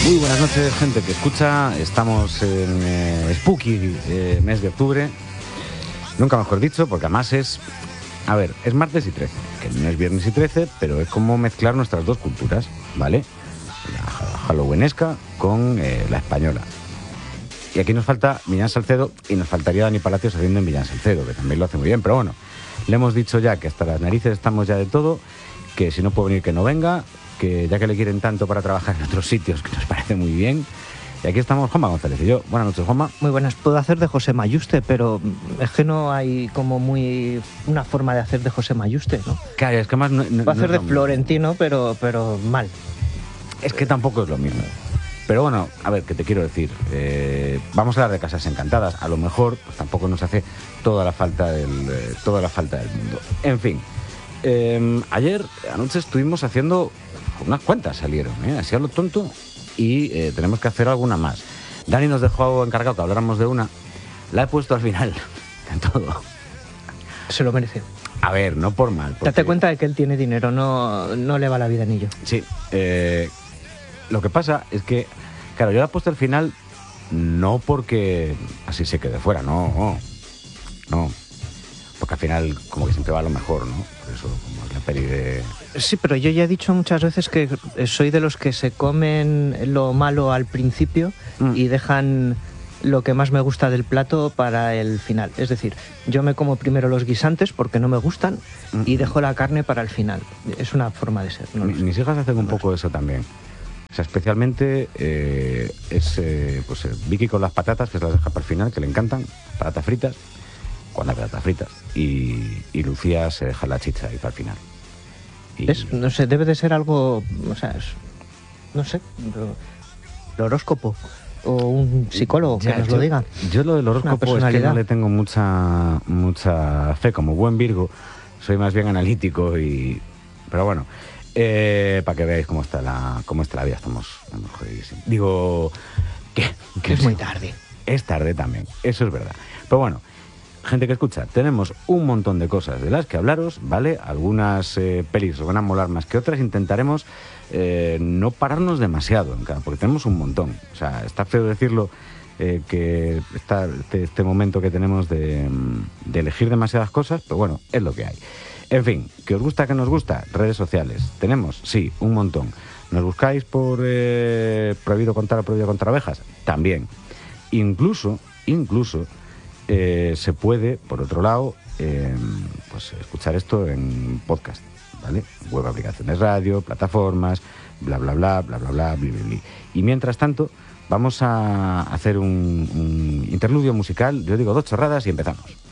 Muy buenas noches, gente que escucha. Estamos en Spooky, mes de octubre. Nunca mejor dicho, porque además es martes y 13, que no es viernes y 13, pero es como mezclar nuestras dos culturas, ¿vale? La halloweenesca con la española. Y aquí nos falta Millán Salcedo, y nos faltaría Dani Palacios haciendo en Millán Salcedo, que también lo hace muy bien, pero bueno, le hemos dicho ya que hasta las narices estamos ya de todo, que si no puede venir que no venga, que ya que le quieren tanto para trabajar en otros sitios, que nos parece muy bien. Y aquí estamos Juanma González y yo. Buenas noches, Juanma. Muy buenas. Puedo hacer de José Mayuste, pero es que no hay como una forma de hacer de José Mayuste, ¿no? Claro, es que más no puedo hacer no de Florentino, pero mal. Es que tampoco es lo mismo. Pero bueno, a ver, ¿qué te quiero decir? Vamos a hablar de Casas Encantadas. A lo mejor pues, tampoco nos hace toda la falta del mundo. En fin, ayer anoche estuvimos haciendo unas cuantas, salieron, así a lo tonto, y tenemos que hacer alguna más. Dani nos dejó encargado que habláramos de una. La he puesto al final de todo. Se lo merece. A ver, no por mal. Porque... Date cuenta de que él tiene dinero, no le va la vida ni yo. Sí, lo que pasa es que, claro, yo la he puesto al final no porque así se quede fuera, no. Porque al final como que siempre va a lo mejor, ¿no? Por eso, como es la peli de... Sí, pero yo ya he dicho muchas veces que soy de los que se comen lo malo al principio y dejan lo que más me gusta del plato para el final. Es decir, yo me como primero los guisantes porque no me gustan y dejo la carne para el final. Es una forma de ser. Mis hijas hacen un poco eso también. O sea, especialmente Vicky con las patatas, que se las deja para el final, que le encantan, patatas fritas, cuando hay patatas fritas, y Lucía se deja la chicha ahí para el final. No sé, debe de ser algo, o sea, no sé, el horóscopo o un psicólogo que nos lo diga. Yo lo del horóscopo es que no le tengo mucha fe, como buen Virgo, soy más bien analítico pero bueno. Para que veáis cómo está la vida, estamos jodidísimos. Digo que es muy tarde. Es tarde también, eso es verdad. Pero bueno, gente que escucha, tenemos un montón de cosas de las que hablaros, ¿vale? Algunas pelis os van a molar más que otras. Intentaremos no pararnos demasiado en cada, porque tenemos un montón. O sea, está feo decirlo, que está este momento que tenemos de elegir demasiadas cosas, pero bueno, es lo que hay. En fin, ¿que os gusta, que nos gusta? Redes sociales. ¿Tenemos? Sí, un montón. ¿Nos buscáis por prohibido contar o prohibido contar abejas? También. Incluso se puede, por otro lado, pues escuchar esto en podcast, ¿vale? Web, aplicaciones radio, plataformas, bla, bla, bla, bla, bla, bla, bli, bli, bli. Y mientras tanto, vamos a hacer un interludio musical. Yo digo 2 chorradas y empezamos.